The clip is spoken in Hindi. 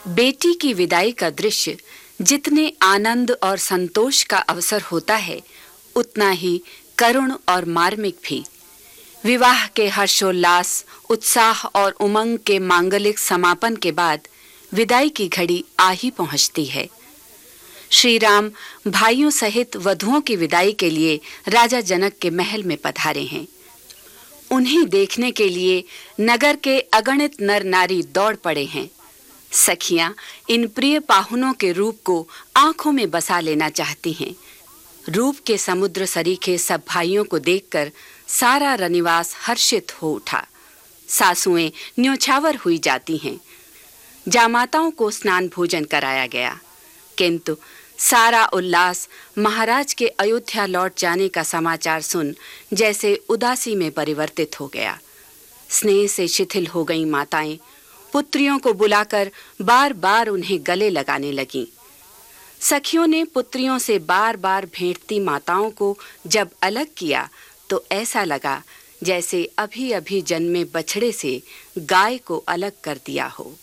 बेटी की विदाई का दृश्य जितने आनंद और संतोष का अवसर होता है, उतना ही करुण और मार्मिक भी। विवाह के हर्षोल्लास, उत्साह और उमंग के मांगलिक समापन के बाद विदाई की घड़ी आ ही पहुंचती है। श्री राम भाइयों सहित वधुओं की विदाई के लिए राजा जनक के महल में पधारे हैं। उन्हें देखने के लिए नगर के अगणित नर नारी दौड़ पड़े हैं। सखियां इन प्रिय पाहुनों के रूप को आंखों में बसा लेना चाहती हैं। रूप के समुद्र सरीखे सब भाइयों को देखकर सारा रनिवास हर्षित हो उठा। सासुएं न्योछावर हुई जाती हैं। जामाताओं को स्नान भोजन कराया गया, किंतु सारा उल्लास महाराज के अयोध्या लौट जाने का समाचार सुन जैसे उदासी में परिवर्तित हो गया। स्नेह से शिथिल हो गईं माताएं पुत्रियों को बुलाकर बार-बार उन्हें गले लगाने लगीं। सखियों ने पुत्रियों से बार-बार भेंटती माताओं को जब अलग किया तो ऐसा लगा जैसे अभी-अभी जन्मे बछड़े से गाय को अलग कर दिया हो।